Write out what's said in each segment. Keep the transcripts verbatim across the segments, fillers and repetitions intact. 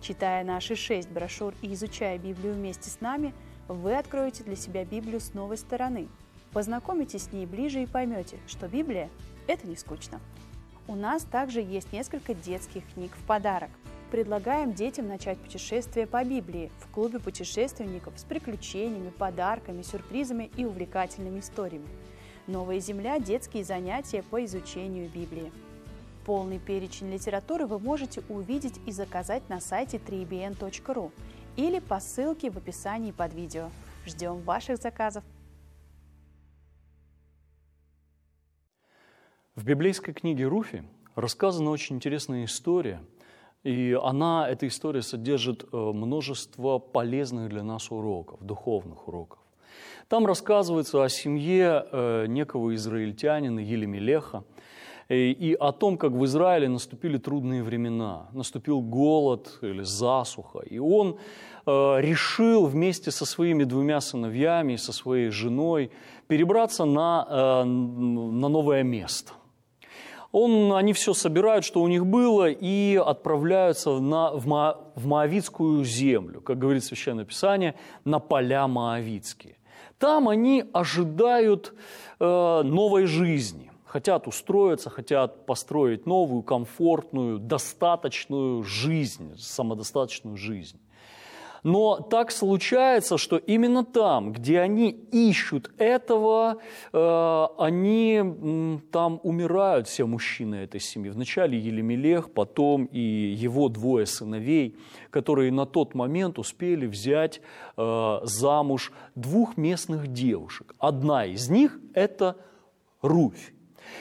Читая наши шесть брошюр и изучая Библию вместе с нами, вы откроете для себя Библию с новой стороны. Познакомитесь с ней ближе и поймете, что Библия – это не скучно. У нас также есть несколько детских книг в подарок. Предлагаем детям начать путешествие по Библии в клубе путешественников с приключениями, подарками, сюрпризами и увлекательными историями. «Новая земля» – детские занятия по изучению Библии. Полный перечень литературы вы можете увидеть и заказать на сайте три би эн точка ру или по ссылке в описании под видео. Ждем ваших заказов! В библейской книге Руфи рассказана очень интересная история, и она, эта история содержит множество полезных для нас уроков, духовных уроков. Там рассказывается о семье некого израильтянина Елемелеха и о том, как в Израиле наступили трудные времена, наступил голод или засуха, и он решил вместе со своими двумя сыновьями, со своей женой перебраться на, на новое место. Он, они все собирают, что у них было, и отправляются на, в, Мо, в Моавитскую землю, как говорит Священное Писание, на поля Моавитские. Там они ожидают э, новой жизни, хотят устроиться, хотят построить новую, комфортную, достаточную жизнь, самодостаточную жизнь. Но так случается, что именно там, где они ищут этого, э, они м, там умирают, все мужчины этой семьи. Вначале Елемелех, потом и его двое сыновей, которые на тот момент успели взять э, замуж двух местных девушек. Одна из них – это Руфь.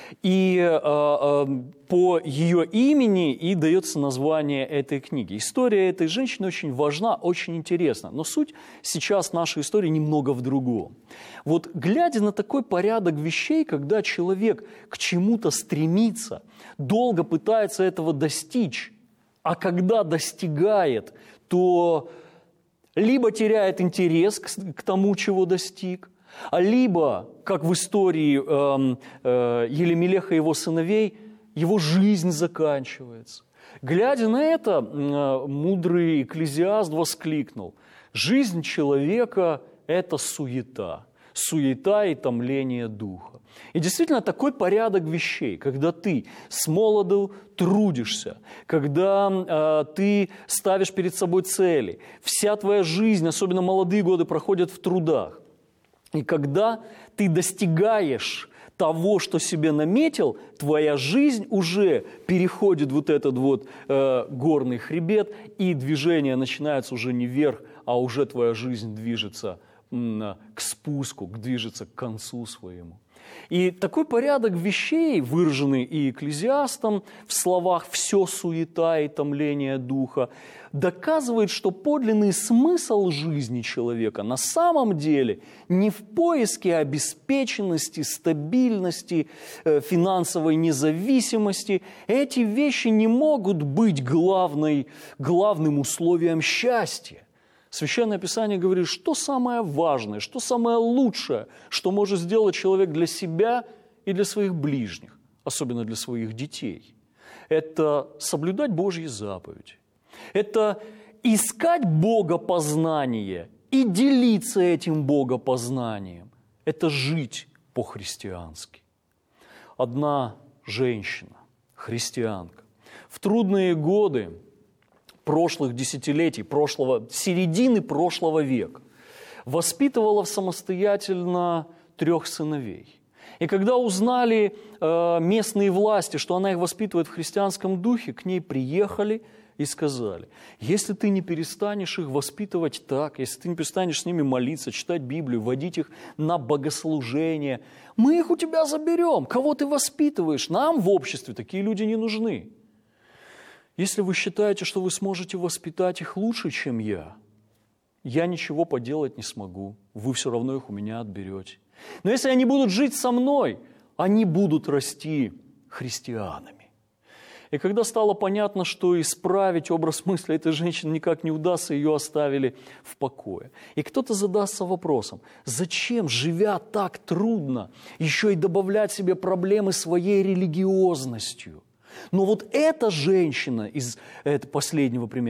И э, э, по ее имени и дается название этой книги. История этой женщины очень важна, очень интересна. Но суть сейчас нашей истории немного в другом. Вот глядя на такой порядок вещей, когда человек к чему-то стремится, долго пытается этого достичь, а когда достигает, то либо теряет интерес к, к тому, чего достиг, либо, как в истории э, э, Елемелеха и его сыновей, его жизнь заканчивается. Глядя на это, э, мудрый экклезиаст воскликнул: «Жизнь человека – это суета, суета и томление духа». И действительно, такой порядок вещей, когда ты с молоду трудишься, когда э, ты ставишь перед собой цели, вся твоя жизнь, особенно молодые годы, проходят в трудах. И когда ты достигаешь того, что себе наметил, твоя жизнь уже переходит вот этот вот э, горный хребет, и движение начинается уже не вверх, а уже твоя жизнь движется м, к спуску, движется к концу своему. И такой порядок вещей, выраженный и экклезиастом в словах «все суета и томление духа», доказывает, что подлинный смысл жизни человека на самом деле не в поиске обеспеченности, стабильности, финансовой независимости. Эти вещи не могут быть главной, главным условием счастья. Священное Писание говорит, что самое важное, что самое лучшее, что может сделать человек для себя и для своих ближних, особенно для своих детей. Это соблюдать Божьи заповеди. Это искать богопознание и делиться этим богопознанием. Это жить по-христиански. Одна женщина, христианка, в трудные годы прошлых десятилетий, прошлого, середины прошлого века, воспитывала самостоятельно трех сыновей. И когда узнали э, местные власти, что она их воспитывает в христианском духе, к ней приехали и сказали: если ты не перестанешь их воспитывать так, если ты не перестанешь с ними молиться, читать Библию, водить их на богослужение, мы их у тебя заберем. Кого ты воспитываешь? Нам в обществе такие люди не нужны. Если вы считаете, что вы сможете воспитать их лучше, чем я, я ничего поделать не смогу. Вы все равно их у меня отберете. Но если они будут жить со мной, они будут расти христианами. И когда стало понятно, что исправить образ мысли этой женщины никак не удастся, ее оставили в покое. И кто-то задастся вопросом: зачем, живя так трудно, еще и добавлять себе проблемы своей религиозностью? Но вот эта женщина из последнего примера,